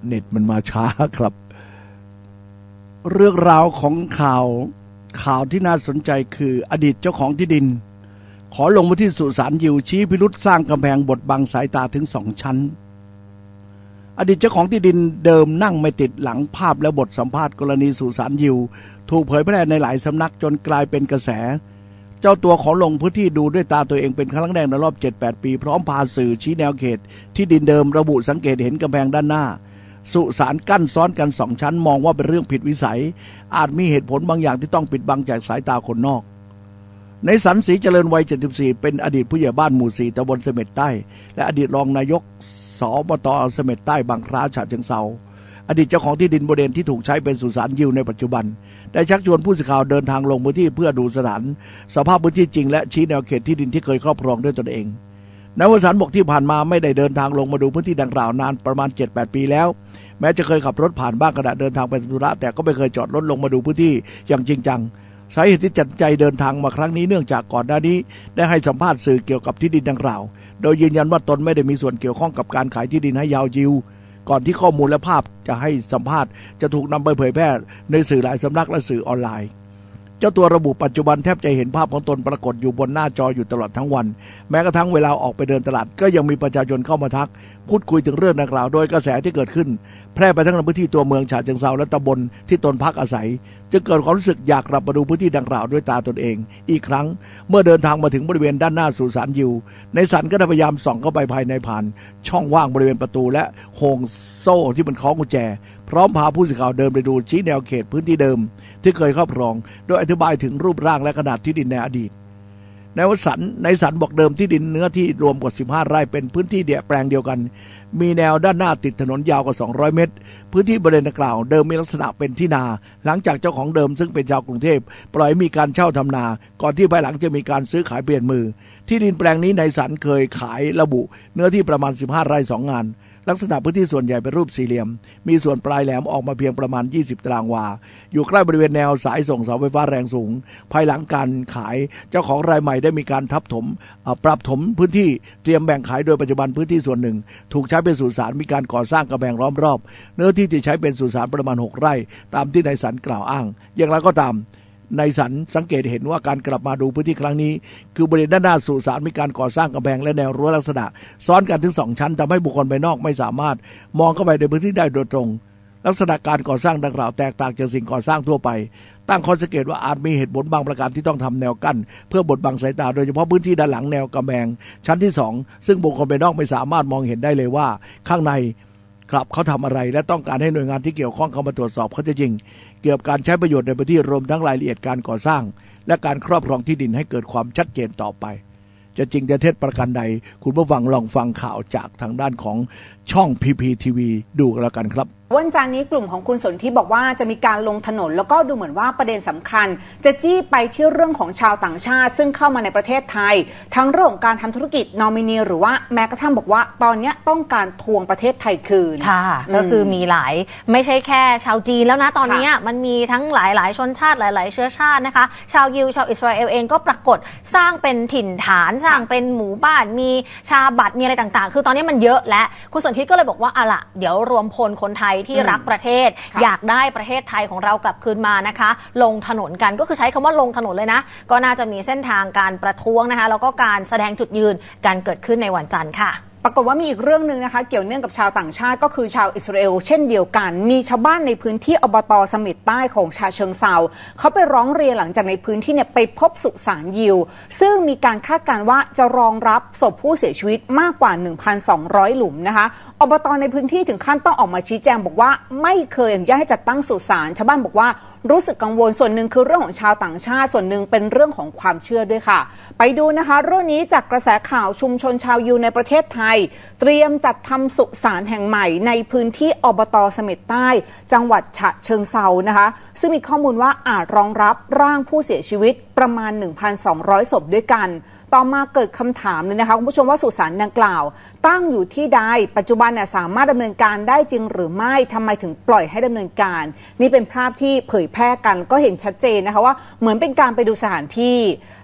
เน็ตมันมาช้าครับเรื่องราวของข่าวที่น่าสนใจคืออดีตเจ้าของที่ดินขอลงมาที่สุสานยิวชี้พิรุษสร้างกำแพงบดบังสายตาถึง2 ชั้นอดีตเจ้าของที่ดินเดิมนั่งไม่ติดหลังภาพและบทสัมภาษณ์กรณีสุสานยิวถูกเผยแพร่ในหลายสำนักจนกลายเป็นกระแสเจ้าตัวขอลงพื้นที่ดูด้วยตาตัวเองเป็นครั้งแรกในรอบ 7-8 ปีพร้อมพาสื่อชี้แนวเขตที่ดินเดิมระบุสังเกตเห็นกำแพงด้านหน้าสุสานกั้นซ้อนกัน2 ชั้นมองว่าเป็นเรื่องผิดวิสัยอาจมีเหตุผลบางอย่างที่ต้องปิดบังจากสายตาคนนอกในสันศรีเจริญวัย 74 เป็นอดีตผู้ใหญ่บ้านหมู่ 4 ตำบลเสม็ดใต้และอดีตรองนายกสบต.เสม็ดใต้บางคล้าฉะเชิงเทราอดีตเจ้าของที่ดินบริเวณที่ถูกใช้เป็นสุสานยิวในปัจจุบันได้ชักชวนผู้สื่อข่าวเดินทางลงพื้นที่เพื่อดูสถานสภาพพื้นที่จริงและชี้แนวเขตที่ดินที่เคยครอบครองด้วยตนเองนายวสันต์บอกที่ผ่านมาไม่ได้เดินทางลงมาดูพื้นที่ดังกล่าวนานประมาณ 7-8 ปีแล้วแม้จะเคยขับรถผ่านบ้างขณะเดินทางไปธุระแต่ก็ไม่เคยจอดรถลงมาดูพื้นที่อย่างจริงจังสาเหตุที่ตัดใจเดินทางมาครั้งนี้เนื่องจากก่อนหน้านี้ได้ให้สัมภาษณ์สื่อเกี่ยวกับที่ดินดังกล่าวโดยยืนยันว่าตนไม่ได้มีส่วนเกี่ยวข้องกับการขายที่ดินให้ยาวยิวก่อนที่ข้อมูลและภาพจะให้สัมภาษณ์จะถูกนำไปเผยแพร่ในสื่อหลายสำนักและสื่อออนไลน์เจ้าตัวระบุปัจจุบันแทบจะเห็นภาพของตนปรากฏอยู่บนหน้าจออยู่ตลอดทั้งวันแม้กระทั่งเวลาออกไปเดินตลาดก็ยังมีประชาชนเข้ามาทักพูดคุยถึงเรื่องดังกล่าวโดยกระแสที่เกิดขึ้นแพร่ไปทั้งในพื้นที่ตัวเมืองฉะเชิงเทราและตำบลที่ตนพักอาศัยจึงเกิดความรู้สึกอยากกลับมาดูพื้นที่ดังกล่าวด้วยตาตนเองอีกครั้งเมื่อเดินทางมาถึงบริเวณด้านหน้าสุสานยิวในสันก็ได้พยายามส่องเข้าไปภายในผ่านช่องว่างบริเวณประตูและโฮงโซ่ที่มันคล้องกุญแจพร้อมพาผู้สื่อข่าวเดินไปดูชี้แนวเขตพื้นที่เดิมที่เคยครอบครองโดยอธิบายถึงรูปร่างและขนาดที่ดินในอดีตในสันบอกเดิมที่ดินเนื้อที่รวมกว่า15 ไร่เป็นพื้นที่แปลงเดียวกันมีแนวด้านหน้าติดถนนยาวกว่า200 เมตรพื้นที่บริเวณดังกล่าวเดิมมีลักษณะเป็นที่นาหลังจากเจ้าของเดิมซึ่งเป็นชาวกรุงเทพปล่อยมีการเช่าทำนาก่อนที่ภายหลังจะมีการซื้อขายเปลี่ยนมือที่ดินแปลงนี้ในสันเคยขายระบุเนื้อที่ประมาณ15 ไร่2 งานลักษณะพื้นที่ส่วนใหญ่เป็นรูปสี่เหลี่ยมมีส่วนปลายแหลมออกมาเพียงประมาณ20 ตารางวาอยู่ใกล้บริเวณแนวสายส่งเสาไฟฟ้าแรงสูงภายหลังการขายเจ้าของรายใหม่ได้มีการปรับถมพื้นที่เตรียมแบ่งขายโดยปัจจุบันพื้นที่ส่วนหนึ่งถูกใช้เป็นสุสานมีการก่อสร้างกำแพงล้อมรอบเนื้อที่ที่ใช้เป็นสุสานประมาณ6 ไร่ตามที่นายสันกล่าวอ้างอย่างไรก็ตามนายสันสังเกตเห็นว่าการกลับมาดูพื้นที่ครั้งนี้คือบริเวณด้านหน้าสุสานมีการก่อสร้างกำแพงและแนวรั้วลักษณะซ้อนกันถึง2 ชั้นทำให้บุคคลภายนอกไม่สามารถมองเข้าไปในพื้นที่ได้โดยตรงลักษณะการก่อสร้างดังกล่าวแตกต่างจากสิ่งก่อสร้างทั่วไปตั้งข้อสังเกตว่าอาจมีเหตุผลบางประการที่ต้องทำแนวกั้นเพื่อบดบังสายตาโดยเฉพาะพื้นที่ด้านหลังแนวกำแพงชั้นที่2ซึ่งบุคคลภายนอกไม่สามารถมองเห็นได้เลยว่าข้างในครับเขาทำอะไรและต้องการให้หน่วยงานที่เกี่ยวข้องเข้ามาตรวจสอบข้อเท็จจริงเกี่ยวกับการใช้ประโยชน์ในพื้นที่รวมทั้งรายละเอียดการก่อสร้างและการครอบครองที่ดินให้เกิดความชัดเจนต่อไปจะจริงจะเท็จประการใดคุณผู้ฟังลองฟังข่าวจากทางด้านของช่อง PPTV ดูกันแล้วกันครับวันจันทร์นี้กลุ่มของคุณสนธิบอกว่าจะมีการลงถนนแล้วก็ดูเหมือนว่าประเด็นสำคัญจะจี้ไปที่เรื่องของชาวต่างชาติซึ่งเข้ามาในประเทศไทยทั้งเรื่องของการทำธุรกิจนอมินีหรือว่าแม้กระทั่งบอกว่าตอนนี้ต้องการทวงประเทศไทยคืนค่ะก็คือมีหลายไม่ใช่แค่ชาวจีนแล้วนะตอนนี้มันมีทั้งหลายชนชาติหลายเชื้อชาตินะคะชาวยิวชาวอิสราเอลเองก็ปรากฏสร้างเป็นถิ่นฐานสร้างเป็นหมู่บ้านมีชาบัตมีอะไรต่างๆคือตอนนี้มันเยอะและคุณสนธิก็เลยบอกว่าล่ะเดี๋ยวรวมพลคนไทยที่รักประเทศอยากได้ประเทศไทยของเรากลับคืนมานะคะลงถนนกันก็คือใช้คำว่าลงถนนเลยนะก็น่าจะมีเส้นทางการประท้วงนะคะแล้วก็การแสดงจุดยืนการเกิดขึ้นในวันจันทร์ค่ะปรากฏว่ามีอีกเรื่องนึงนะคะเกี่ยวเนื่องกับชาวต่างชาติก็คือชาวอิสราเอลเช่นเดียวกันมีชาวบ้านในพื้นที่อบต.เสม็ดใต้ของฉะเชิงเทราเขาไปร้องเรียนหลังจากในพื้นที่เนี่ยไปพบสุสานยิวซึ่งมีการคาดการณ์ว่าจะรองรับศพผู้เสียชีวิตมากกว่า 1,200 หลุมนะคะอบต.ในพื้นที่ถึงขั้นต้องออกมาชี้แจงบอกว่าไม่เคยอนุญาตให้จัดตั้งสุสานชาวบ้านบอกว่ารู้สึกกังวลส่วนหนึ่งคือเรื่องของชาวต่างชาติส่วนหนึ่งเป็นเรื่องของความเชื่อด้วยค่ะไปดูนะคะเรื่องนี้จากกระแสข่าวชุมชนชาวยิวในประเทศไทยเตรียมจัดทำสุสานแห่งใหม่ในพื้นที่อบต.เสม็ดใต้จังหวัดฉะเชิงเทรานะคะซึ่งมีข้อมูลว่าอาจรองรับร่างผู้เสียชีวิตประมาณ 1,200 ศพด้วยกันต่อมาเกิดคำถามเลยนะคะคุณผู้ชมว่าสุสานดังกล่าวตั้งอยู่ที่ใดปัจจุบันเนี่ยสามารถดำเนินการได้จริงหรือไม่ทำไมถึงปล่อยให้ดำเนินการนี่เป็นภาพที่เผยแพร่กันก็เห็นชัดเจนนะคะว่าเหมือนเป็นการไปดูสถานที่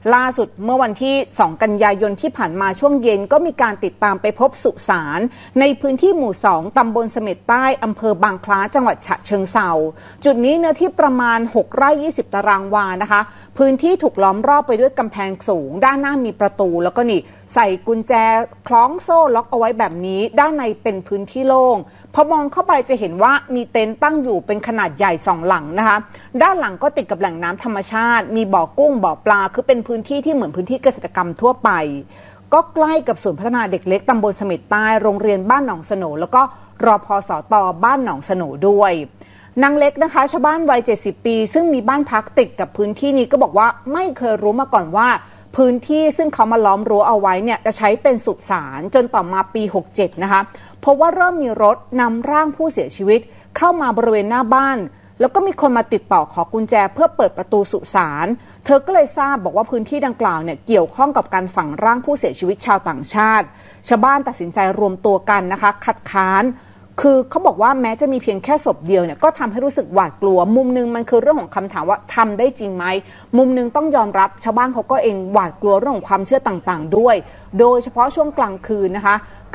ล่าสุดเมื่อวันที่ 2 กันยายนที่ผ่านมาช่วงเย็นก็มีการติดตามไปพบสุสานในพื้นที่หมู่ 2 ตำบลเสม็ดใต้อำเภอบางคล้าจังหวัดฉะเชิงเทราจุดนี้เนื้อที่ประมาณ6 ไร่ 20 ตารางวานะคะพื้นที่ถูกล้อมรอบไปด้วยกำแพงสูงด้านหน้ามีประตูแล้วก็นี่ใส่กุญแจคล้องโซ่ล็อกเอาไว้แบบนี้ด้านในเป็นพื้นที่โล่งพอมองเข้าไปจะเห็นว่ามีเต็นท์ตั้งอยู่เป็นขนาดใหญ่2 หลังนะคะด้านหลังก็ติดกับแหล่งน้ำธรรมชาติมีบ่อกุ้งบ่อปลาคือเป็นพื้นที่ที่เหมือนพื้นที่เกษตรกรรมทั่วไปก็ใกล้กับศูนย์พัฒนาเด็กเล็กตำบลเสม็ดใต้โรงเรียนบ้านหนองสโหนแล้วก็รพสต.บ้านหนองสโหนด้วยนางเล็กนะคะชาวบ้านวัย70 ปีซึ่งมีบ้านพักติดกับพื้นที่นี้ก็บอกว่าไม่เคยรู้มาก่อนว่าพื้นที่ซึ่งเขามาล้อมรั้วเอาไว้เนี่ยจะใช้เป็นสุสานจนต่อมาปี 67 นะคะเพราะว่าเริ่มมีรถนำร่างผู้เสียชีวิตเข้ามาบริเวณหน้าบ้านแล้วก็มีคนมาติดต่อขอกุญแจเพื่อเปิดประตูสุสานเธอก็เลยทราบบอกว่าพื้นที่ดังกล่าวเนี่ยเกี่ยวข้องกับการฝังร่างผู้เสียชีวิตชาวต่างชาติชาวบ้านตัดสินใจรวมตัวกันนะคะคัดค้านคือเขาบอกว่าแม้จะมีเพียงแค่ศพเดียวเนี่ยก็ทำให้รู้สึกหวาดกลัวมุมนึงมันคือเรื่องของคำถามว่าทำได้จริงไหมมุมนึงต้องยอมรับชาวบ้านเขาก็เองหวาดกลัวเรื่องของความเชื่อต่างๆด้วยโดยเฉพาะช่วงกลางคืนนะคะ